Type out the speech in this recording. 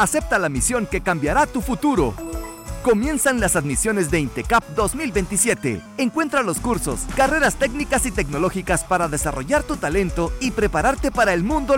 Acepta la misión que cambiará tu futuro. Comienzan las admisiones de INTECAP 2027. Encuentra los cursos, carreras técnicas y tecnológicas para desarrollar tu talento y prepararte para el mundo